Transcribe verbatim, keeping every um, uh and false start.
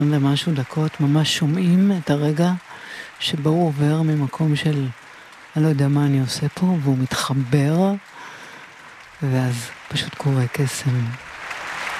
ומשהו דקות ממש שומעים את הרגע שבו הוא עובר ממקום של אני לא יודע מה אני עושה פה, והוא מתחבר, ואז פשוט קורה קסם.